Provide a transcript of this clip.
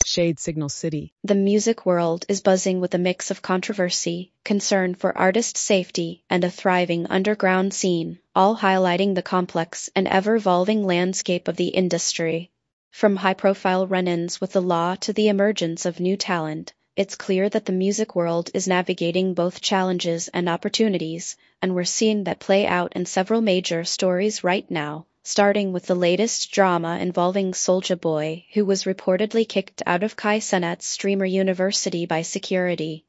Shade Signal City. The music world is buzzing with a mix of controversy, concern for artist safety, and a thriving underground scene, all highlighting the complex and ever-evolving landscape of the industry. From high-profile run-ins with the law to the emergence of new talent, it's clear that the music world is navigating both challenges and opportunities, and we're seeing that play out in several major stories right now, starting with the latest drama involving Soulja Boy, who was reportedly kicked out of Kai Cenat's Streamer University by security.